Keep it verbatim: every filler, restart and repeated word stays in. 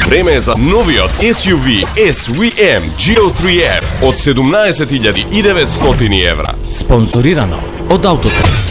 Време е за новиот ес ю ви ес ви ем джи о три ер од седумнаесет илјади и деветстотини евра. Спонзорирано од Autotrade.